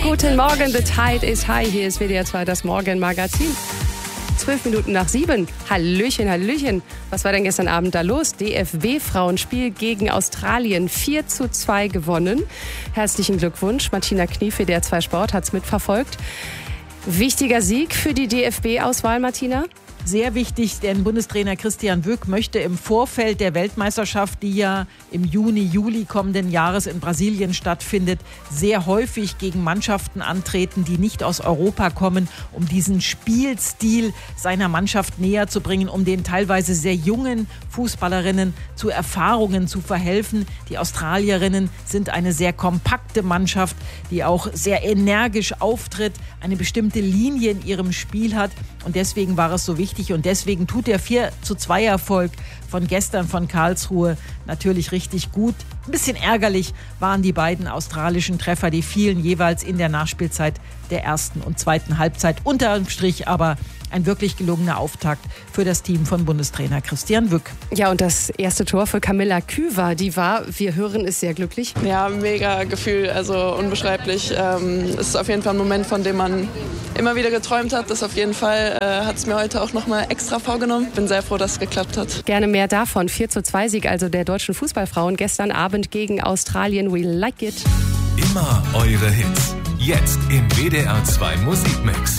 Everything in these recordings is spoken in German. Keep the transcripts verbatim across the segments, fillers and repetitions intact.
Guten Morgen, the tide is high. Hier ist W D R zwei, das Morgenmagazin. Zwölf Minuten nach sieben. Hallöchen, Hallöchen. Was war denn gestern Abend da los? D F B-Frauenspiel gegen Australien. vier zu zwei gewonnen. Herzlichen Glückwunsch. Martina Knief, W D R zwei Sport, hat es mitverfolgt. Wichtiger Sieg für die D F B-Auswahl, Martina? Sehr wichtig, denn Bundestrainer Christian Wück möchte im Vorfeld der Weltmeisterschaft, die ja im Juni, Juli kommenden Jahres in Brasilien stattfindet, sehr häufig gegen Mannschaften antreten, die nicht aus Europa kommen, um diesen Spielstil seiner Mannschaft näher zu bringen, um den teilweise sehr jungen Fußballerinnen zu Erfahrungen zu verhelfen. Die Australierinnen sind eine sehr kompakte Mannschaft, die auch sehr energisch auftritt, eine bestimmte Linie in ihrem Spiel hat. Und deswegen war es so wichtig und deswegen tut der vier zu zwei Erfolg von gestern von Karlsruhe natürlich richtig gut. Ein bisschen ärgerlich waren die beiden australischen Treffer, die fielen jeweils in der Nachspielzeit der ersten und zweiten Halbzeit. Unterm Strich aber ein wirklich gelungener Auftakt für das Team von Bundestrainer Christian Wück. Ja, und das erste Tor für Camilla Küver, die war, wir hören es, sehr glücklich. Ja, mega Gefühl, also unbeschreiblich. Ähm, es ist auf jeden Fall ein Moment, von dem man immer wieder geträumt hat. Das auf jeden Fall äh, hat es mir heute auch noch mal extra vorgenommen. Bin sehr froh, dass es geklappt hat. Gerne mehr davon. vier zu zwei Sieg also der deutschen Fußballfrauen gestern Abend gegen Australien. We like it. Immer eure Hits. Jetzt im W D R zwei Musikmix.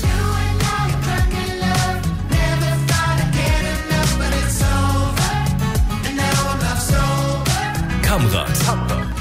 Kamrat.